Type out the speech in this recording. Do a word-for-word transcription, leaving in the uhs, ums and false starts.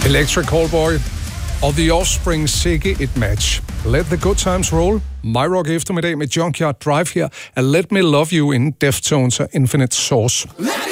Electric Callboy og The Offspring, sikke et match. Let the good times roll. My Rock eftermiddag med Junkyard Drive her. And Let Me Love You inden Deftones og Infinite Source.